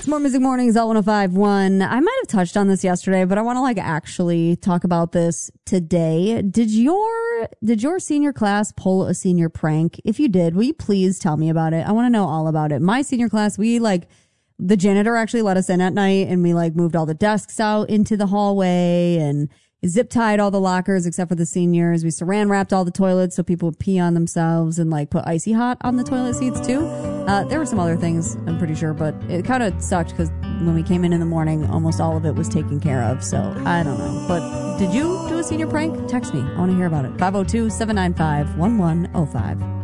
More Music Mornings, L1051. I might have touched on this yesterday, but I want to actually talk about this today. Did your senior class pull a senior prank? If you did, will you please tell me about it? I want to know all about it. My senior class, we the janitor actually let us in at night, and we moved all the desks out into the hallway and zip tied all the lockers except for the seniors. We saran wrapped all the toilets so people would pee on themselves and put icy hot on the toilet seats too. There were some other things, I'm pretty sure, but it kind of sucked because when we came in the morning, almost all of it was taken care of. So I don't know. But did you do a senior prank? Text me. I want to hear about it. 502-795-1105.